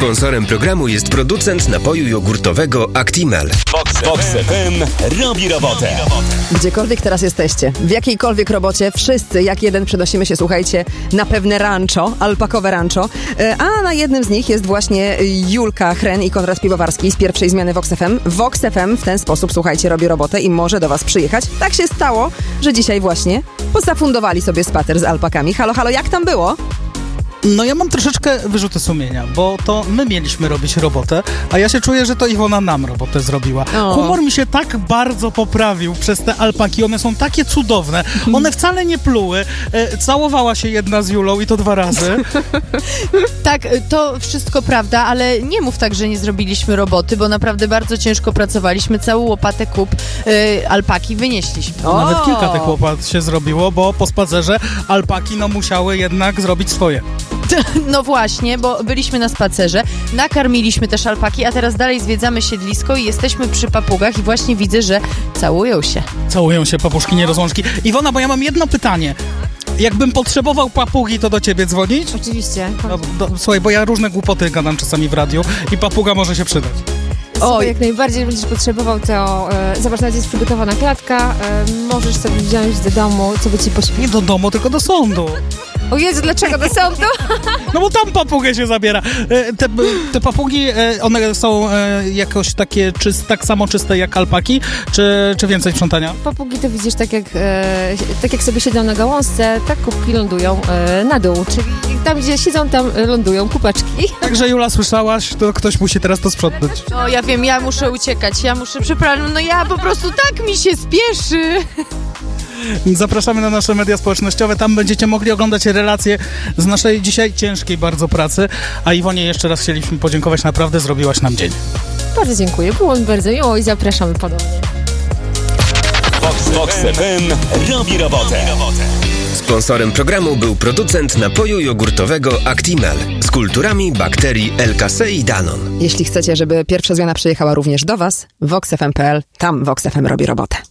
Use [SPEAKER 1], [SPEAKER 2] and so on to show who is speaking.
[SPEAKER 1] Sponsorem programu jest producent napoju jogurtowego Actimel.
[SPEAKER 2] Vox FM robi robotę.
[SPEAKER 3] Gdziekolwiek teraz jesteście, w jakiejkolwiek robocie, wszyscy jak jeden przenosimy się, słuchajcie, na pewne rancho, alpakowe rancho, a na jednym z nich jest właśnie Julka Hren i Konrad Piwowarski z pierwszej zmiany Vox FM. Vox FM w ten sposób, słuchajcie, robi robotę i może do was przyjechać. Tak się stało, że dzisiaj właśnie zafundowali sobie spacer z alpakami. Halo, halo, jak tam było?
[SPEAKER 4] No ja mam troszeczkę wyrzuty sumienia, bo to my mieliśmy robić robotę, a ja się czuję, że to Iwona nam robotę zrobiła. Humor mi się tak bardzo poprawił przez te alpaki, one są takie cudowne, one wcale nie pluły, całowała się jedna z Julą i to 2 razy.
[SPEAKER 5] Tak, to wszystko prawda, ale nie mów tak, że nie zrobiliśmy roboty, bo naprawdę bardzo ciężko pracowaliśmy, całą łopatę kup alpaki wynieśliśmy.
[SPEAKER 4] Nawet kilka tych łopat się zrobiło, bo po spacerze alpaki musiały jednak zrobić swoje.
[SPEAKER 5] No właśnie, bo byliśmy na spacerze, nakarmiliśmy też alpaki, a teraz dalej zwiedzamy siedlisko i jesteśmy przy papugach i właśnie widzę, że całują się.
[SPEAKER 4] Całują się papuszki nierozłączki. Iwona, bo ja mam jedno pytanie. Jakbym potrzebował papugi, to do ciebie dzwonić?
[SPEAKER 6] Oczywiście.
[SPEAKER 4] Słuchaj, bo ja różne głupoty gadam czasami w radiu i papuga może się przydać.
[SPEAKER 6] Oj, jak najbardziej będziesz potrzebował, to zobacz, nawet jest przygotowana klatka, możesz sobie wziąć do domu, co by ci pośpieszyło.
[SPEAKER 4] Nie do domu, tylko do sądu.
[SPEAKER 6] O Jezu, dlaczego do sądu?
[SPEAKER 4] No bo tam papugę się zabiera. Te papugi, one są jakoś takie tak samo czyste jak alpaki, czy więcej sprzątania?
[SPEAKER 6] Papugi to widzisz tak jak sobie siedzą na gałązce, tak kubki lądują na dół, czyli tam gdzie siedzą, tam lądują kupaczki.
[SPEAKER 4] Także Jula, słyszałaś, to ktoś musi teraz to sprzątnąć.
[SPEAKER 5] No ja wiem, ja muszę uciekać, przepraszam, no ja po prostu tak mi się spieszy.
[SPEAKER 4] Zapraszamy na nasze media społecznościowe, tam będziecie mogli oglądać relacje z naszej dzisiaj ciężkiej bardzo pracy, a Iwonie jeszcze raz chcieliśmy podziękować, naprawdę zrobiłaś nam dzień.
[SPEAKER 6] Bardzo dziękuję, było mi bardzo miło i zapraszamy ponownie.
[SPEAKER 2] Vox FM robi robotę.
[SPEAKER 1] Sponsorem programu był producent napoju jogurtowego Actimel z kulturami bakterii LKC i Danon.
[SPEAKER 3] Jeśli chcecie, żeby pierwsza zmiana przyjechała również do was, voxfm.pl, tam Vox FM robi robotę.